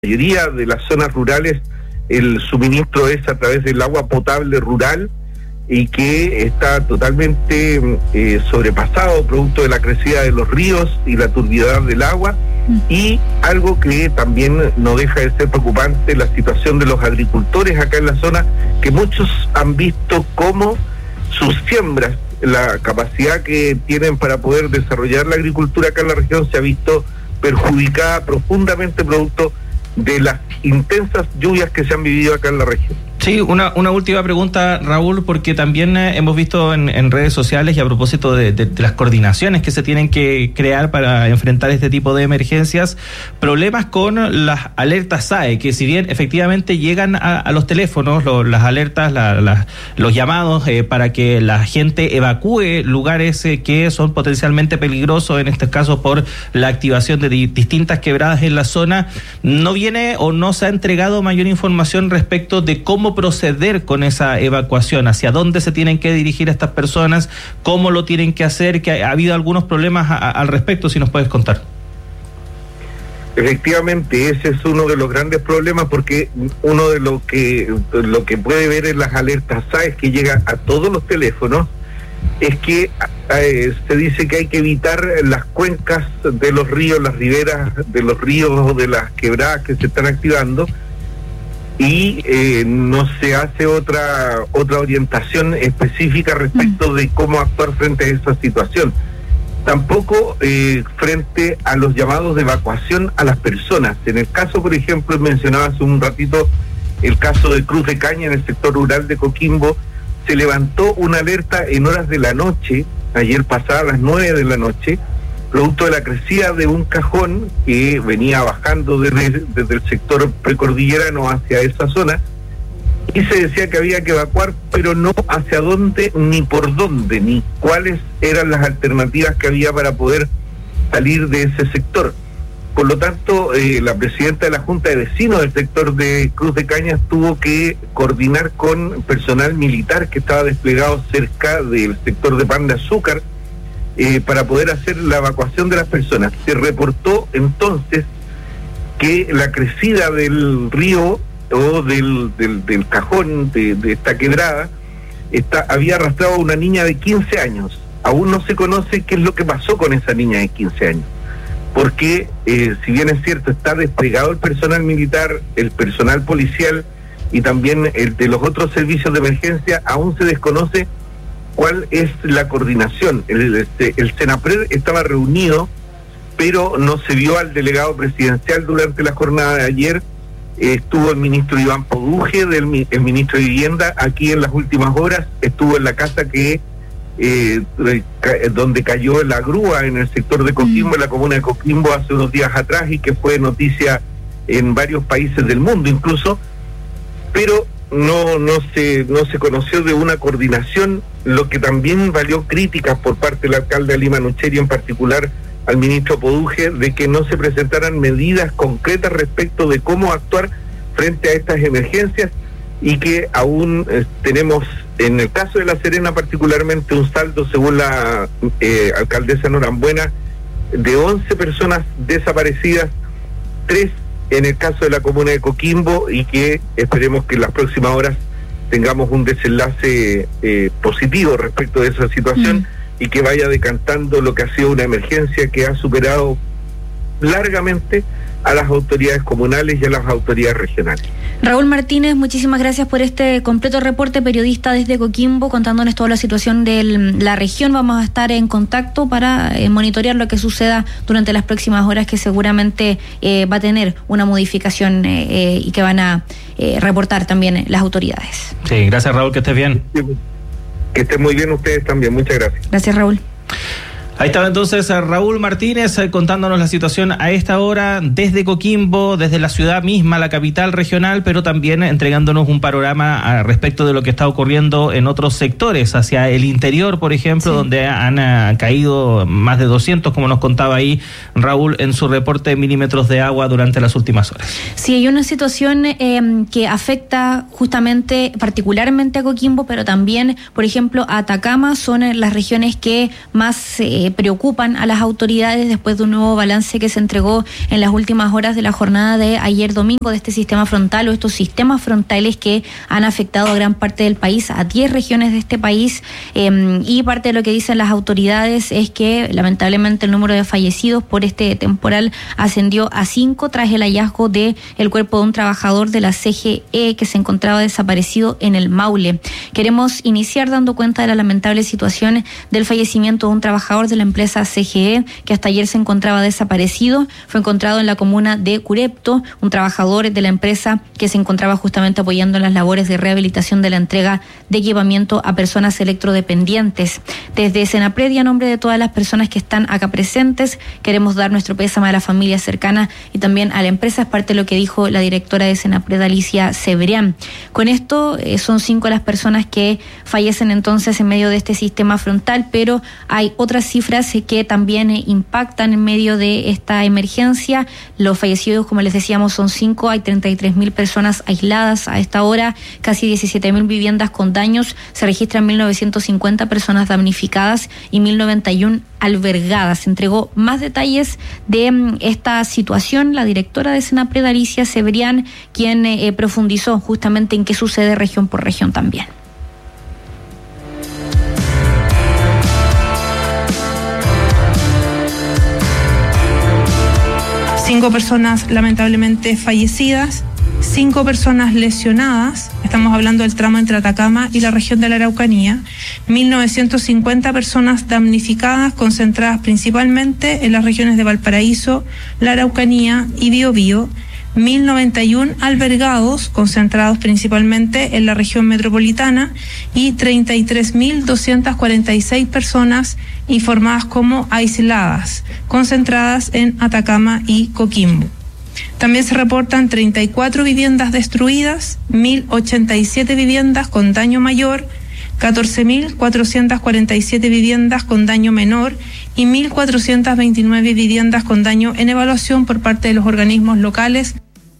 mayoría de las zonas rurales el suministro es a través del agua potable rural y que está totalmente sobrepasado producto de la crecida de los ríos y la turbidez del agua, y algo que también no deja de ser preocupante, la situación de los agricultores acá en la zona, que muchos han visto cómo sus siembras, la capacidad que tienen para poder desarrollar la agricultura acá en la región se ha visto perjudicada profundamente producto de las intensas lluvias que se han vivido acá en la región. Sí, una última pregunta, Raúl, porque también hemos visto en redes sociales, y a propósito de las coordinaciones que se tienen que crear para enfrentar este tipo de emergencias, problemas con las alertas SAE, que si bien efectivamente llegan a los teléfonos, las alertas, los llamados para que la gente evacúe lugares que son potencialmente peligrosos, en este caso por la activación de distintas quebradas en la zona, no viene o no se ha entregado mayor información respecto de cómo proceder con esa evacuación, hacia dónde se tienen que dirigir estas personas, cómo lo tienen que hacer, que ha habido algunos problemas al respecto, si nos puedes contar. Efectivamente, ese es uno de los grandes problemas, porque uno de lo que puede ver en las alertas SAE que llega a todos los teléfonos es que se dice que hay que evitar las cuencas de los ríos, las riberas de los ríos o de las quebradas que se están activando, y no se hace otra orientación específica respecto de cómo actuar frente a esa situación. Tampoco frente a los llamados de evacuación a las personas. En el caso, por ejemplo, mencionaba hace un ratito el caso de Cruz de Caña en el sector rural de Coquimbo, se levantó una alerta en horas de la noche, ayer pasadas las 9 de la noche, producto de la crecida de un cajón que venía bajando desde el sector precordillerano hacia esa zona, y se decía que había que evacuar, pero no hacia dónde, ni por dónde, ni cuáles eran las alternativas que había para poder salir de ese sector. Por lo tanto, la presidenta de la Junta de Vecinos del sector de Cruz de Cañas tuvo que coordinar con personal militar que estaba desplegado cerca del sector de Pan de Azúcar, para poder hacer la evacuación de las personas. Se reportó entonces que la crecida del río o del cajón de esta quebrada había arrastrado a una niña de 15 años. Aún no se conoce qué es lo que pasó con esa niña de 15 años, porque si bien es cierto, está desplegado el personal militar, el personal policial y también el de los otros servicios de emergencia, aún se desconoce cuál es la coordinación. El Senapred estaba reunido, pero no se vio al delegado presidencial durante la jornada de ayer. Estuvo el ministro Iván Poduje, el ministro de Vivienda, aquí en las últimas horas. Estuvo en la casa donde cayó la grúa en el sector de Coquimbo, en la comuna de Coquimbo, hace unos días atrás, y que fue noticia en varios países del mundo incluso, pero no se conoció de una coordinación, lo que también valió críticas por parte del alcalde Alí Manucheri, en particular al ministro Poduje, de que no se presentaran medidas concretas respecto de cómo actuar frente a estas emergencias, y que aún tenemos, en el caso de La Serena particularmente, un saldo, según la alcaldesa Norambuena, de 11 personas desaparecidas, 3 en el caso de la comuna de Coquimbo, y que esperemos que en las próximas horas tengamos un desenlace positivo respecto de esa situación, y que vaya decantando lo que ha sido una emergencia que ha superado largamente a las autoridades comunales y a las autoridades regionales. Raúl Martínez, muchísimas gracias por este completo reporte, periodista desde Coquimbo, contándonos toda la situación de la región. Vamos a estar en contacto para monitorear lo que suceda durante las próximas horas, que seguramente va a tener una modificación y que van a reportar también las autoridades. Sí, gracias, Raúl, que estés bien. Que estén muy bien ustedes también, muchas gracias. Gracias, Raúl. Ahí estaba entonces Raúl Martínez contándonos la situación a esta hora desde Coquimbo, desde la ciudad misma, la capital regional, pero también entregándonos un panorama respecto de lo que está ocurriendo en otros sectores, hacia el interior, por ejemplo, sí, donde han caído más de 200, como nos contaba ahí Raúl en su reporte, de milímetros de agua durante las últimas horas. Sí, hay una situación que afecta justamente, particularmente a Coquimbo, pero también, por ejemplo, a Atacama. Son las regiones que más preocupan a las autoridades después de un nuevo balance que se entregó en las últimas horas de la jornada de ayer domingo de este sistema frontal o estos sistemas frontales que han afectado a gran parte del país, a 10 regiones de este país, y parte de lo que dicen las autoridades es que lamentablemente el número de fallecidos por este temporal ascendió a 5 tras el hallazgo del cuerpo de un trabajador de la CGE que se encontraba desaparecido en el Maule. Queremos iniciar dando cuenta de la lamentable situación del fallecimiento de un trabajador de la empresa CGE que hasta ayer se encontraba desaparecido. Fue encontrado en la comuna de Curepto, un trabajador de la empresa que se encontraba justamente apoyando en las labores de rehabilitación de la entrega de equipamiento a personas electrodependientes. Desde Senapred y a nombre de todas las personas que están acá presentes, queremos dar nuestro pésame a la familia cercana y también a la empresa, es parte de lo que dijo la directora de Senapred, Alicia Cebrián. Con esto son 5 las personas que fallecen entonces en medio de este sistema frontal, pero hay otras cifras que también impactan en medio de esta emergencia. Los fallecidos, como les decíamos, son 5, hay 33.000 personas aisladas a esta hora, casi 17.000 viviendas con daños, se registran 1.950 personas damnificadas y 1.091 albergadas. Se entregó más detalles de esta situación la directora de Senapred, Alicia Cebrián, quien profundizó justamente en qué sucede región por región también. Cinco personas lamentablemente fallecidas, 5 personas lesionadas, estamos hablando del tramo entre Atacama y la región de la Araucanía, 1.950 personas damnificadas concentradas principalmente en las regiones de Valparaíso, la Araucanía y Biobío, 1.091 albergados concentrados principalmente en la región metropolitana y 33.246 personas informadas como aisladas, concentradas en Atacama y Coquimbo. También se reportan 34 viviendas destruidas, 1.087 viviendas con daño mayor, 14.447 viviendas con daño menor y 1.429 viviendas con daño en evaluación por parte de los organismos locales.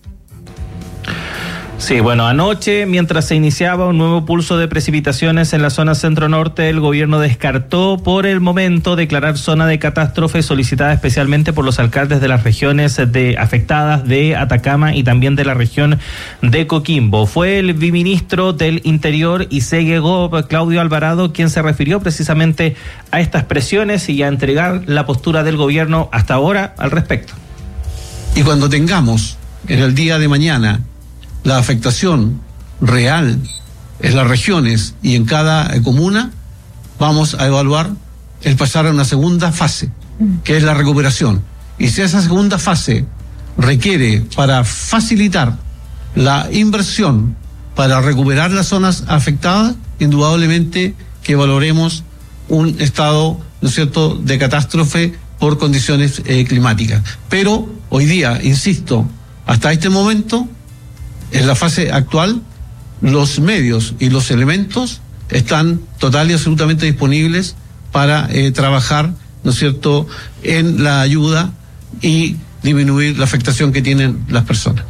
Sí, bueno, anoche, mientras se iniciaba un nuevo pulso de precipitaciones en la zona centro-norte, el gobierno descartó por el momento declarar zona de catástrofe solicitada especialmente por los alcaldes de las regiones afectadas de Atacama y también de la región de Coquimbo. Fue el viceministro del Interior y CEGEGOV, Claudio Alvarado, quien se refirió precisamente a estas presiones y a entregar la postura del gobierno hasta ahora al respecto. Y cuando tengamos en el día de mañana la afectación real en las regiones y en cada comuna, vamos a evaluar el pasar a una segunda fase, que es la recuperación. Y si esa segunda fase requiere, para facilitar la inversión para recuperar las zonas afectadas, indudablemente que valoremos un estado, ¿no es cierto?, de catástrofe por condiciones climáticas. Pero hoy día, insisto, hasta este momento, en la fase actual, los medios y los elementos están total y absolutamente disponibles para trabajar, ¿no es cierto?, en la ayuda y disminuir la afectación que tienen las personas.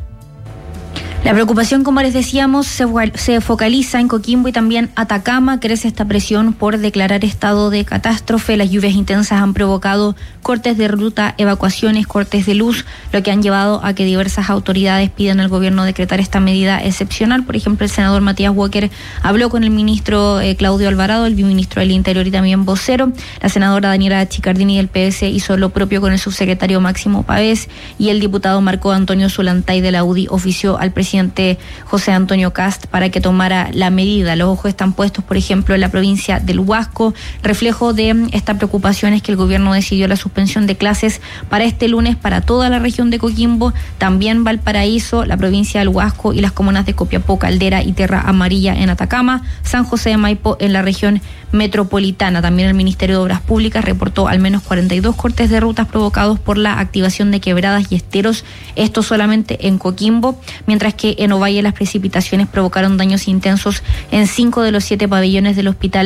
La preocupación, como les decíamos, se focaliza en Coquimbo y también Atacama. Crece esta presión por declarar estado de catástrofe. Las lluvias intensas han provocado cortes de ruta, evacuaciones, cortes de luz, lo que han llevado a que diversas autoridades pidan al gobierno decretar esta medida excepcional. Por ejemplo, el senador Matías Walker habló con el ministro Claudio Alvarado, el viceministro del Interior y también vocero. La senadora Daniela Chicardini del PS hizo lo propio con el subsecretario Máximo Pavés y el diputado Marco Antonio Zulantay de la UDI ofició al presidente José Antonio Kast para que tomara la medida. Los ojos están puestos, por ejemplo, en la provincia del Huasco. Reflejo de esta preocupación es que el gobierno decidió la suspensión de clases para este lunes para toda la región de Coquimbo, también Valparaíso, la provincia del Huasco y las comunas de Copiapó, Caldera y Tierra Amarilla en Atacama, San José de Maipo en la región metropolitana. También el Ministerio de Obras Públicas reportó al menos 42 cortes de rutas provocados por la activación de quebradas y esteros, esto solamente en Coquimbo, mientras que en Ovalle las precipitaciones provocaron daños intensos en 5 de los 7 pabellones del Hospital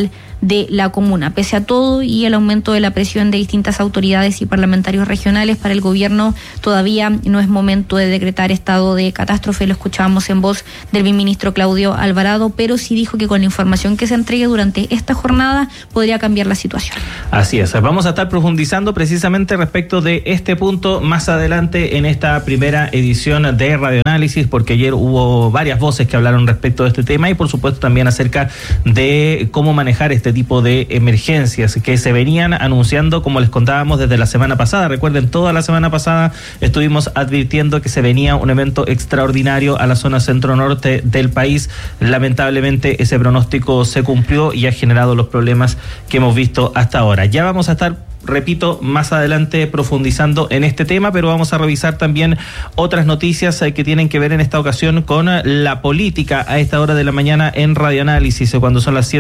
de la comuna. Pese a todo y el aumento de la presión de distintas autoridades y parlamentarios regionales, para el gobierno todavía no es momento de decretar estado de catástrofe. Lo escuchábamos en voz del viceministro Claudio Alvarado, pero sí dijo que con la información que se entregue durante esta jornada podría cambiar la situación. Así es, vamos a estar profundizando precisamente respecto de este punto más adelante en esta primera edición de Radioanálisis, porque ayer hubo varias voces que hablaron respecto de este tema y por supuesto también acerca de cómo manejar este tipo de emergencias que se venían anunciando, como les contábamos desde la semana pasada. Recuerden, toda la semana pasada estuvimos advirtiendo que se venía un evento extraordinario a la zona centro-norte del país. Lamentablemente ese pronóstico se cumplió y ha generado los problemas que hemos visto hasta ahora. Ya vamos a estar, repito, más adelante profundizando en este tema, pero vamos a revisar también otras noticias que tienen que ver en esta ocasión con la política a esta hora de la mañana en Radioanálisis, cuando son las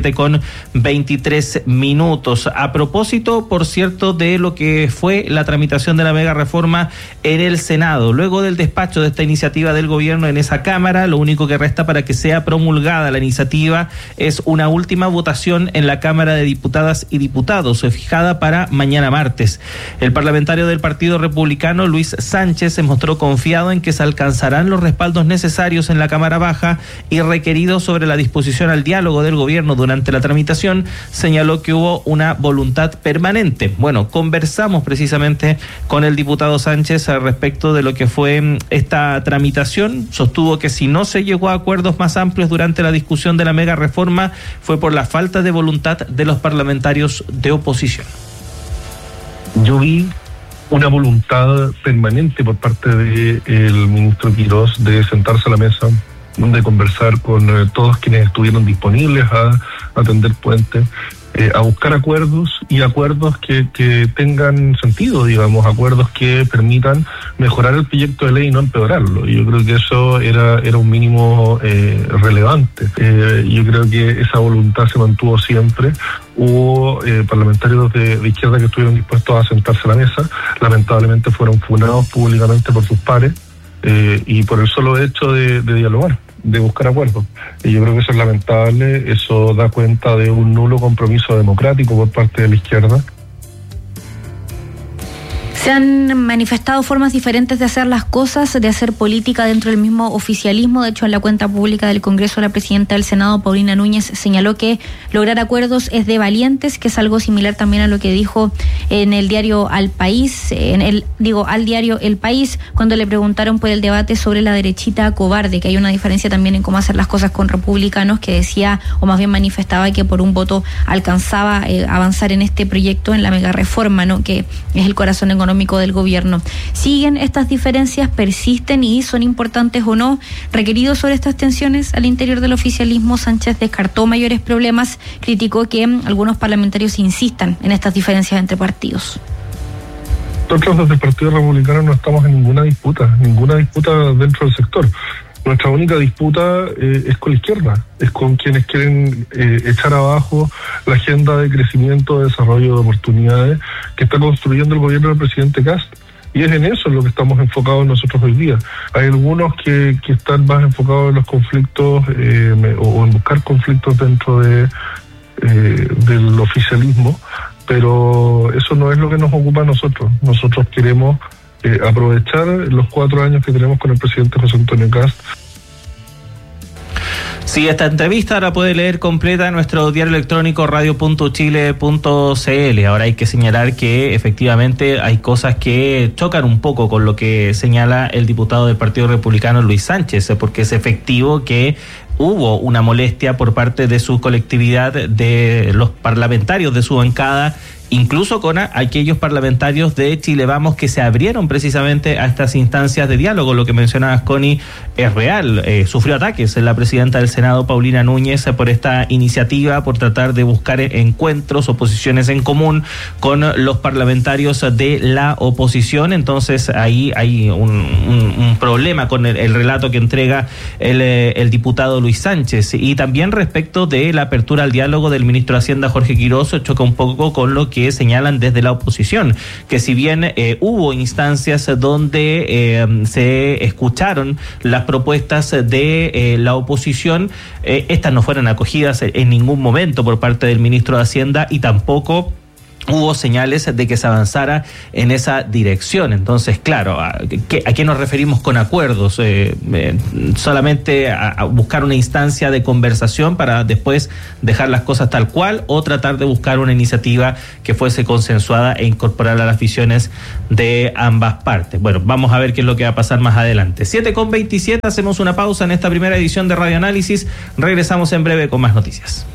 7:23. A propósito, por cierto, de lo que fue la tramitación de la mega reforma en el Senado. Luego del despacho de esta iniciativa del gobierno en esa Cámara, lo único que resta para que sea promulgada la iniciativa es una última votación en la Cámara de Diputadas y Diputados, fijada para mañana martes. El parlamentario del Partido Republicano, Luis Sánchez, se mostró confiado en que se alcanzarán los respaldos necesarios en la Cámara Baja y requeridos sobre la disposición al diálogo del gobierno durante la tramitación. Señaló que hubo una voluntad permanente. Bueno, conversamos precisamente con el diputado Sánchez al respecto de lo que fue esta tramitación. Sostuvo que si no se llegó a acuerdos más amplios durante la discusión de la mega reforma fue por la falta de voluntad de los parlamentarios de oposición. Yo vi una voluntad permanente por parte del ministro Quirós de sentarse a la mesa, de conversar con todos quienes estuvieron disponibles a atender puentes, a buscar acuerdos y acuerdos que tengan sentido, digamos, acuerdos que permitan mejorar el proyecto de ley y no empeorarlo. Y yo creo que eso era un mínimo relevante. Yo creo que esa voluntad se mantuvo siempre. Hubo parlamentarios de izquierda que estuvieron dispuestos a sentarse a la mesa. Lamentablemente fueron funados públicamente por sus pares y por el solo hecho de dialogar, de buscar acuerdos. Y yo creo que eso es lamentable. Eso da cuenta de un nulo compromiso democrático por parte de la izquierda. Se han manifestado formas diferentes de hacer las cosas, de hacer política dentro del mismo oficialismo. De hecho, en la cuenta pública del Congreso, la presidenta del Senado, Paulina Núñez, señaló que lograr acuerdos es de valientes, que es algo similar también a lo que dijo en el diario al diario El País, cuando le preguntaron por el debate sobre la derechita cobarde, que hay una diferencia también en cómo hacer las cosas con republicanos, que decía, o más bien manifestaba, que por un voto alcanzaba avanzar en este proyecto, en la mega reforma, ¿no?, que es el corazón económico del gobierno. ¿Siguen estas diferencias? ¿Persisten y son importantes o no? Requeridos sobre estas tensiones al interior del oficialismo, Sánchez descartó mayores problemas, criticó que algunos parlamentarios insistan en estas diferencias entre partidos. Nosotros desde el Partido Republicano no estamos en ninguna disputa dentro del sector. Nuestra única disputa es con la izquierda, es con quienes quieren echar abajo la agenda de crecimiento, de desarrollo, de oportunidades que está construyendo el gobierno del presidente Kast. Y es en eso en lo que estamos enfocados nosotros hoy día. Hay algunos que están más enfocados en los conflictos o en buscar conflictos dentro del oficialismo, pero eso no es lo que nos ocupa a nosotros. Nosotros queremos aprovechar los 4 años que tenemos con el presidente José Antonio Kast. Sí, esta entrevista la puede leer completa en nuestro diario electrónico radio.chile.cl. Ahora hay que señalar que efectivamente hay cosas que chocan un poco con lo que señala el diputado del Partido Republicano, Luis Sánchez, porque es efectivo que hubo una molestia por parte de su colectividad, de los parlamentarios de su bancada, incluso con aquellos parlamentarios de Chile Vamos que se abrieron precisamente a estas instancias de diálogo. Lo que mencionabas, Connie, es real. Sufrió ataques la presidenta del Senado, Paulina Núñez, por esta iniciativa, por tratar de buscar encuentros o posiciones en común con los parlamentarios de la oposición. Entonces ahí hay un problema con el relato que entrega el diputado Luis Sánchez. Y también respecto de la apertura al diálogo del ministro de Hacienda, Jorge Quiroz, choca un poco con lo que señalan desde la oposición, que si bien hubo instancias donde se escucharon las propuestas de la oposición, estas no fueron acogidas en ningún momento por parte del ministro de Hacienda y tampoco hubo señales de que se avanzara en esa dirección. Entonces, claro, ¿a qué nos referimos con acuerdos? ¿Solamente a buscar una instancia de conversación para después dejar las cosas tal cual, o tratar de buscar una iniciativa que fuese consensuada e incorporar a las visiones de ambas partes? Bueno, vamos a ver qué es lo que va a pasar más adelante. 7:27, hacemos una pausa en esta primera edición de Radio Análisis. Regresamos en breve con más noticias.